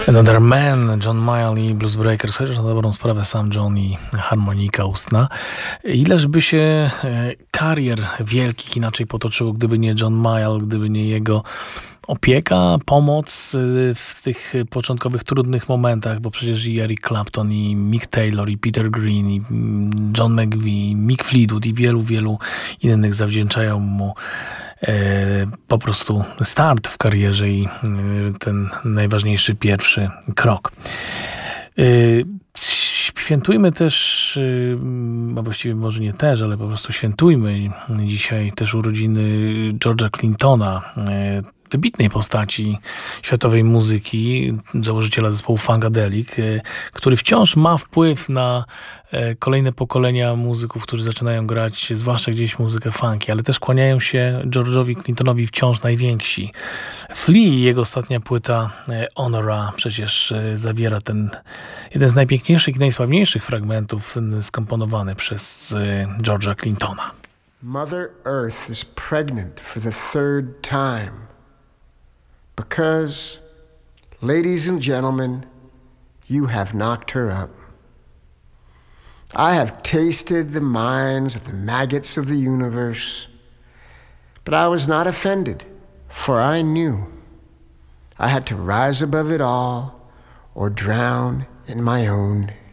Another Man, John Mayall i Blues Breakers, chociaż na dobrą sprawę sam John i harmonika ustna. Ileż by się karier wielkich inaczej potoczyło, gdyby nie John Mayall, gdyby nie jego opieka, pomoc w tych początkowych trudnych momentach, bo przecież i Eric Clapton, i Mick Taylor, i Peter Green, i John McVie, i Mick Fleetwood i wielu innych zawdzięczają mu po prostu start w karierze i ten najważniejszy pierwszy krok. Świętujmy też, a właściwie może nie też, ale po prostu świętujmy dzisiaj też urodziny George'a Clintona, wybitnej postaci światowej muzyki, założyciela zespołu Funkadelic, który wciąż ma wpływ na kolejne pokolenia muzyków, którzy zaczynają grać, zwłaszcza gdzieś muzykę funky, ale też kłaniają się George'owi Clintonowi wciąż najwięksi. Flea i jego ostatnia płyta Honora przecież zawiera ten jeden z najpiękniejszych i najsławniejszych fragmentów skomponowany przez George'a Clintona. Mother Earth is pregnant for the third time. Because, ladies and gentlemen, you have knocked her up. I have tasted the minds of the maggots of the universe, but I was not offended, for I knew I had to rise above it all or drown in my own